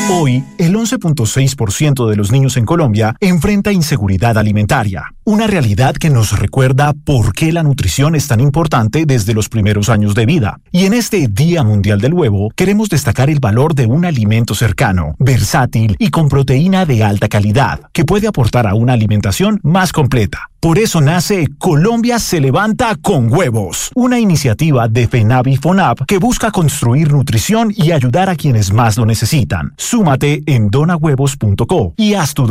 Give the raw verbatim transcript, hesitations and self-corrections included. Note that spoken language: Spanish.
Hoy, el once punto seis por ciento de los niños en Colombia enfrenta inseguridad alimentaria, una realidad que nos recuerda por qué la nutrición es tan importante desde los primeros años de vida. Y en este Día Mundial del Huevo, queremos destacar el valor de un alimento cercano, versátil y con proteína de alta calidad, que puede aportar a una alimentación más completa. Por eso nace Colombia se levanta con huevos, una iniciativa de FENAVI FONAP que busca construir nutrición y ayudar a quienes más lo necesitan. Súmate en donahuevos punto co y haz tu